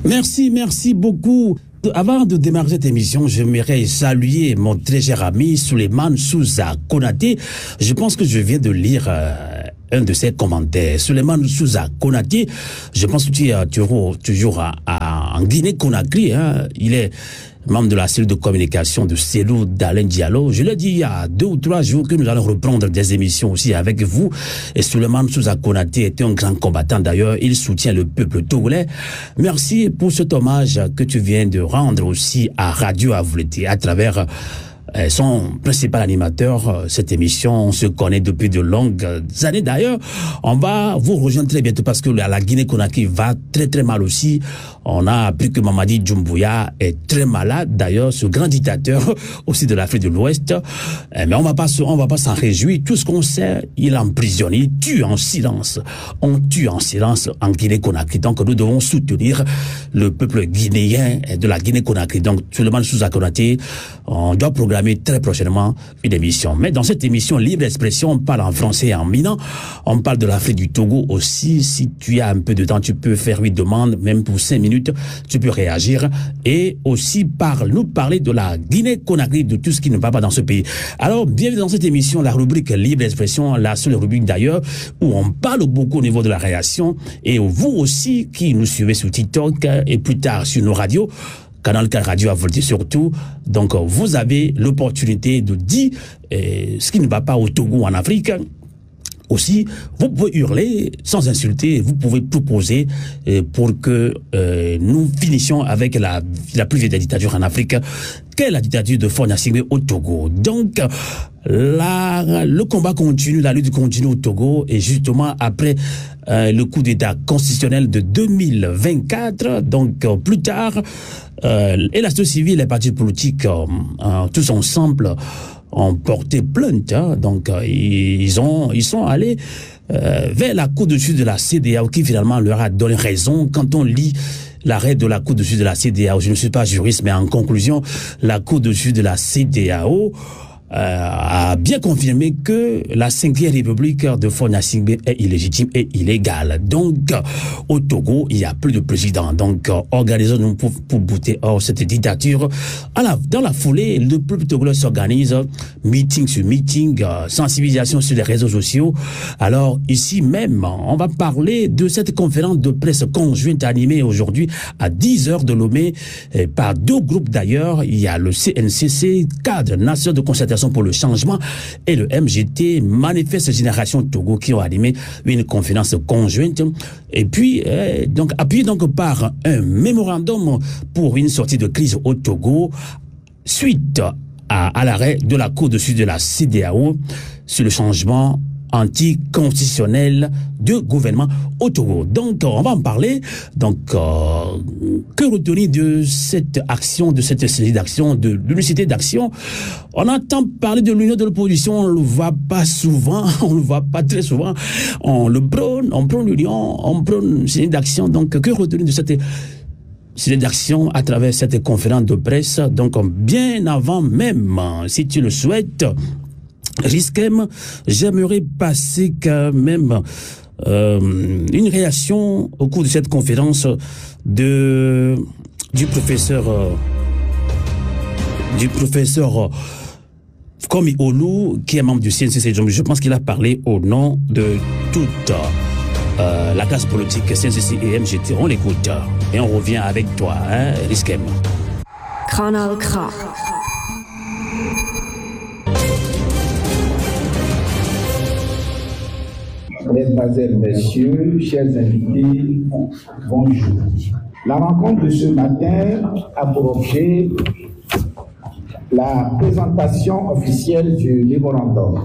Merci beaucoup. Avant de démarrer cette émission, j'aimerais saluer mon très cher ami Souleymane Souza Konaté. Je pense que je viens de lire un de ses commentaires. Souleymane Souza Konaté, je pense que tu es toujours en Guinée-Conakry. Hein. Il est membre de la cellule de communication de Cellou d'Alain Diallo. Je l'ai dit il y a 2 ou 3 jours que nous allons reprendre des émissions aussi avec vous. Et Souleymane Souza Konaté était un grand combattant d'ailleurs. Il soutient le peuple togolais. Merci pour cet hommage que tu viens de rendre aussi à Radio Avouleté à travers son principal animateur. Cette émission, on se connaît depuis de longues années d'ailleurs. On va vous rejoindre très bientôt parce que la Guinée-Conakry va très très mal aussi. On a appris que Mamadi Doumbouya est très malade d'ailleurs, ce grand dictateur aussi de l'Afrique de l'Ouest. Mais on va pas s'en réjouir. Tout ce qu'on sait, il emprisonne, il tue en silence. On tue en silence en Guinée-Conakry. Donc nous devons soutenir le peuple guinéen de la Guinée-Conakry. Donc Souleymane Souza Konaté, on doit programmer très prochainement une émission. Mais dans cette émission Libre Expression, on parle en français et en minant. On parle de l'Afrique du Togo aussi. Si tu as un peu de temps, tu peux faire une demande, même pour 5 minutes, tu peux réagir. Et aussi nous parler de la Guinée-Conakry, de tout ce qui ne va pas dans ce pays. Alors, bienvenue dans cette émission, la rubrique Libre Expression, la seule rubrique d'ailleurs, où on parle beaucoup au niveau de la réaction. Et vous aussi, qui nous suivez sur TikTok et plus tard sur nos radios, Canal 4 Radio Avouleté surtout. Donc, vous avez l'opportunité de dire ce qui ne va pas au Togo, en Afrique. Aussi, vous pouvez hurler sans insulter, vous pouvez proposer pour que nous finissions avec la plus vieille dictature en Afrique, qu'est la dictature de Faure Gnassingbé au Togo. Donc, le combat continue, la lutte continue au Togo, et justement après le coup d'État constitutionnel de 2024, donc plus tard, et la société civile, les partis politiques, tous ensemble, ont porté plainte. Hein. Donc, ils sont allés vers la Cour de justice de la CEDEAO qui finalement leur a donné raison. Quand on lit l'arrêt de la Cour de justice de la CEDEAO, je ne suis pas juriste, mais en conclusion, la Cour de justice de la CEDEAO a bien confirmé que la 5e République de Faure Gnassingbé est illégitime et illégale. Donc, au Togo, il n'y a plus de président. Donc, organisons-nous pour bouter hors cette dictature. Dans la foulée, le peuple togolais s'organise, meeting sur meeting, sensibilisation sur les réseaux sociaux. Alors, ici même, on va parler de cette conférence de presse conjointe animée aujourd'hui à 10h de Lomé par 2 groupes d'ailleurs. Il y a le CNCC, Cadre National de Concertation pour le Changement, et le MGT, Manifeste Génération Togo, qui ont animé une conférence conjointe. Et puis, appuyé par un mémorandum pour une sortie de crise au Togo, suite à l'arrêt de la Cour de justice de la CEDEAO sur le changement anticonstitutionnel de gouvernement au Togo. Donc, on va en parler. Donc, que retenir de cette action, de cette série d'actions, de l'unicité d'action? On entend parler de l'union de l'opposition, on ne le voit pas souvent, on ne le voit pas très souvent. On prône l'union, on prône une série d'actions. Donc, que retenir de cette série d'actions à travers cette conférence de presse? Donc, bien avant même, si tu le souhaites, Riskem, j'aimerais passer quand même une réaction au cours de cette conférence du professeur Komi Olu, qui est membre du CNCC. Je pense qu'il a parlé au nom de toute la classe politique CNCC et MGT. On l'écoute et on revient avec toi, hein, Riskem. Canal K. Mesdemoiselles, Messieurs, chers invités, bonjour. La rencontre de ce matin a pour objet la présentation officielle du mémorandum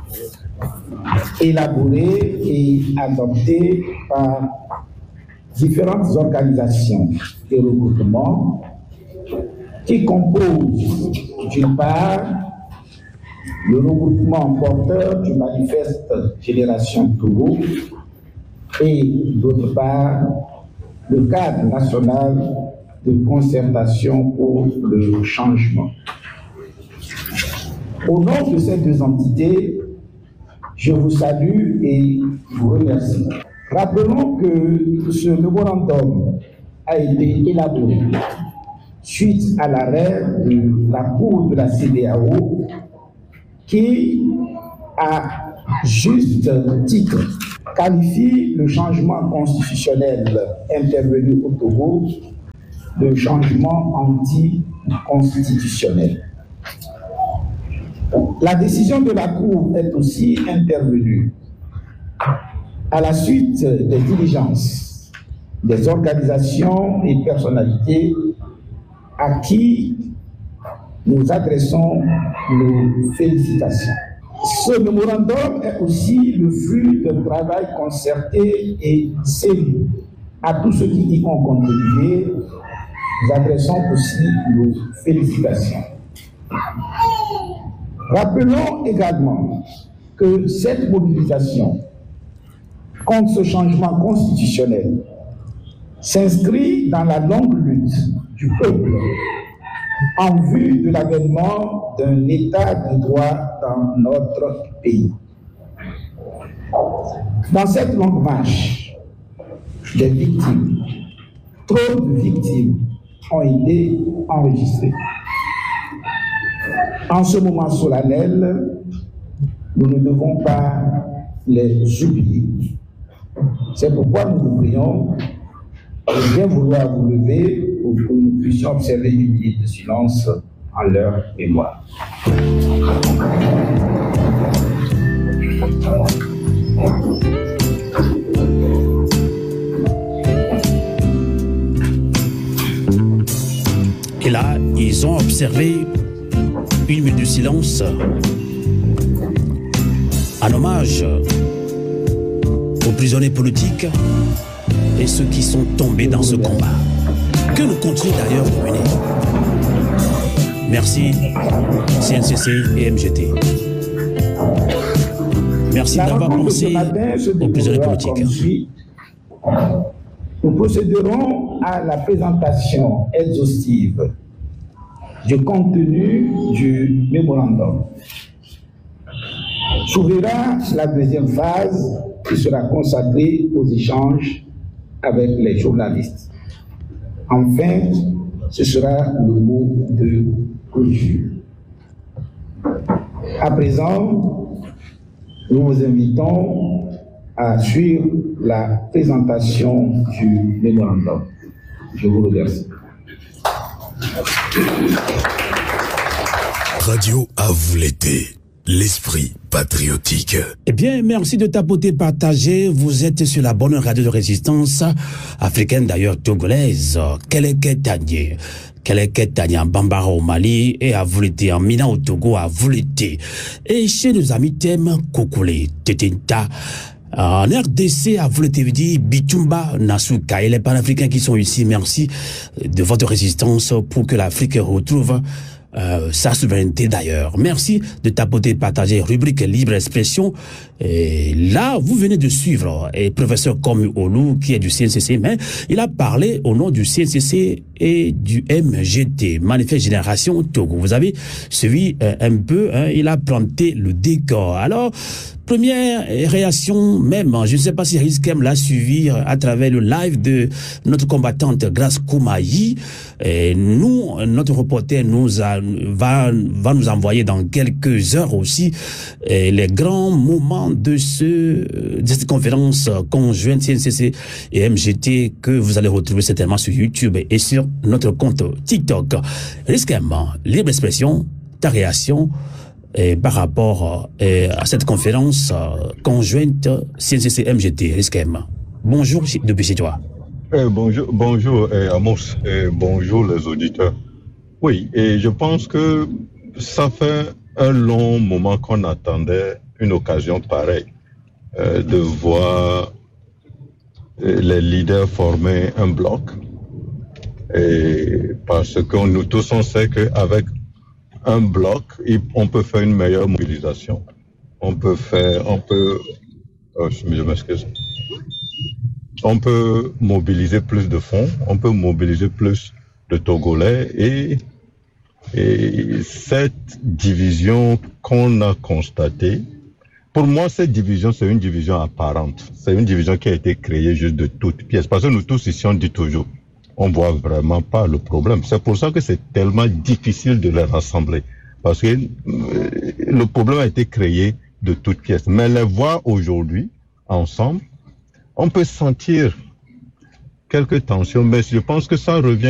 élaboré et adopté par différentes organisations et regroupements qui composent d'une part le regroupement porteur du manifeste Génération Togo et d'autre part le cadre national de concertation pour le changement. Au nom de ces 2 entités, je vous salue et vous remercie. Rappelons que ce mémorandum a été élaboré suite à l'arrêt de la Cour de la CEDEAO qui, à juste titre, qualifie le changement constitutionnel intervenu au Togo de changement anticonstitutionnel. La décision de la Cour est aussi intervenue à la suite des diligences des organisations et personnalités à qui nous adressons nos félicitations. Ce mémorandum est aussi le fruit d'un travail concerté et sérieux. À tous ceux qui y ont contribué, nous adressons aussi nos félicitations. Rappelons également que cette mobilisation contre ce changement constitutionnel s'inscrit dans la longue lutte du peuple en vue de l'avènement d'un état de droit dans notre pays. Dans cette longue marche, des victimes, trop de victimes ont été enregistrées. En ce moment solennel, nous ne devons pas les oublier. C'est pourquoi nous vous prions de bien vouloir vous lever pour que nous puissions observer une minute de silence en leur mémoire. Et là, ils ont observé une minute de silence en hommage aux prisonniers politiques et ceux qui sont tombés dans ce combat, que nous continuons d'ailleurs de mener. Merci CNCC et MGT. Merci d'avoir pensé aux prisonniers politiques. Nous procéderons à la présentation exhaustive du contenu du mémorandum. S'ouvrira la deuxième phase qui sera consacrée aux échanges avec les journalistes. Enfin, ce sera le mot de clôture. À présent, nous vous invitons à suivre la présentation du mémorandum. Je vous remercie. Radio à vous l'été, l'esprit patriotique. Eh bien, merci de tapoter, partager. Vous êtes sur la bonne radio de résistance africaine, d'ailleurs togolaise. Keleke Tanye en Bambara au Mali et à Voulété en Mina au Togo à Voulété. Et chez nos amis Thème Kokole, Tetinta. En RDC, à Voulété, Bitumba, Nasuka et les panafricains qui sont ici, merci de votre résistance pour que l'Afrique retrouve sa souveraineté d'ailleurs. Merci de tapoter, de partager, rubrique libre expression. Et là, vous venez de suivre et professeur Komu Olu, qui est du CNCC, mais il a parlé au nom du CNCC et du MGT, Manifeste Génération Togo. Vous avez suivi un peu, il a planté le décor. Alors, première réaction même, je ne sais pas si Riskem l'a suivi à travers le live de notre combattante Grace Koumayi. Et nous, notre reporter va nous envoyer dans quelques heures aussi les grands moments de cette conférence conjointe CNCC et MGT que vous allez retrouver certainement sur YouTube et sur notre compte TikTok. Riskem, libre expression, ta réaction par rapport à cette conférence conjointe CNCC-MGT, Riskem. Bonjour depuis chez toi. Bonjour Amos, bonjour les auditeurs. Oui, et je pense que ça fait un long moment qu'on attendait une occasion pareille de voir les leaders former un bloc. Et parce que nous tous on sait qu'avec un bloc, on peut faire une meilleure mobilisation. On peut mobiliser plus de fonds, on peut mobiliser plus de Togolais et cette division qu'on a constatée, pour moi, cette division, c'est une division apparente. C'est une division qui a été créée juste de toutes pièces. Parce que nous tous ici, on dit toujours, on voit vraiment pas le problème. C'est pour ça que c'est tellement difficile de les rassembler. Parce que le problème a été créé de toutes pièces. Mais les voir aujourd'hui, ensemble, on peut sentir quelques tensions, mais je pense que ça revient